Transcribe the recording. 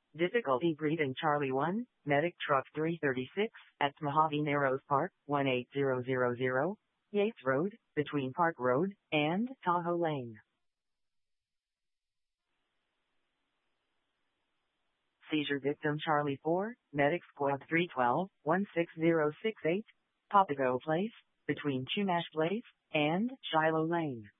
Difficulty breathing Charlie 1, Medic Truck 336, at Mojave Narrows Park, 18000, Yates Road, between Park Road and Tahoe Lane. Seizure victim Charlie 4, Medic Squad 312, 16068, Papago Place, between Chumash Place and Shiloh Lane.